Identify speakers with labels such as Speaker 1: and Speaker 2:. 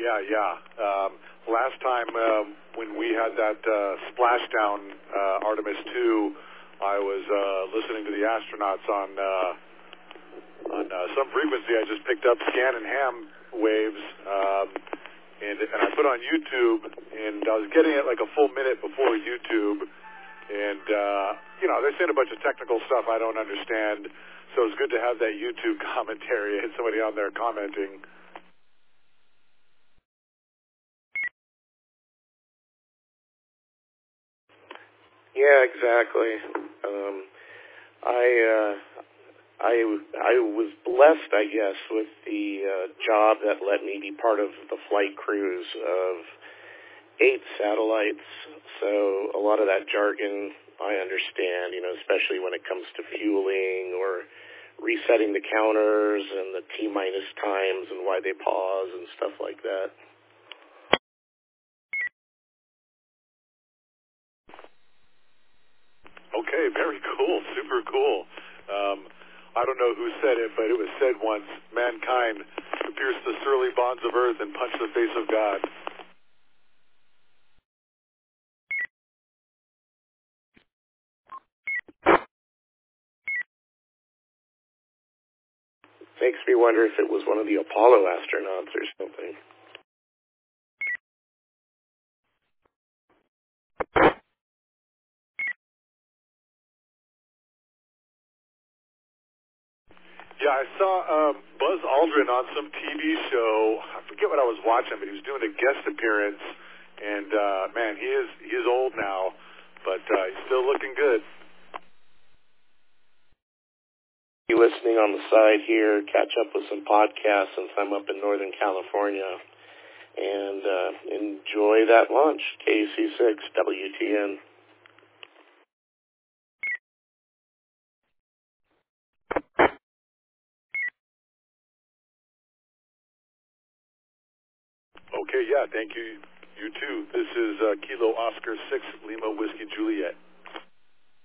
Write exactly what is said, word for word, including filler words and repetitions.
Speaker 1: Yeah, yeah. Um, last time um, when we had that uh, splashdown, uh, Artemis two, I was uh, listening to the astronauts on uh, on uh, some frequency. I just picked up scan and ham waves, um, and, and I put on YouTube, and I was getting it like a full minute before YouTube, and uh, you know they're saying a bunch of technical stuff I don't understand. So it's good to have that YouTube commentary and somebody on there commenting.
Speaker 2: Yeah, exactly. Um, I, uh, I, I was blessed, I guess, with the uh, job that let me be part of the flight crews of eight satellites. So a lot of that jargon I understand, you know, especially when it comes to fueling or resetting the counters and the T-minus times and why they pause and stuff like that.
Speaker 1: Okay, very cool, super cool. Um, I don't know who said it, but it was said once, mankind to pierce the surly bonds of earth and punch the face of God.
Speaker 2: Makes me wonder if it was one of the Apollo astronauts or something.
Speaker 1: Yeah, I saw um, Buzz Aldrin on some T V show. I forget what I was watching, but he was doing a guest appearance. And uh, man, he is he is old now, but uh, he's still looking good.
Speaker 2: Be listening on the side here, catch up with some podcasts since I'm up in Northern California, and uh, enjoy that launch, K C six W T N.
Speaker 1: Okay, yeah, thank you. You too. This is uh, Kilo Oscar six Lima Whiskey Juliet.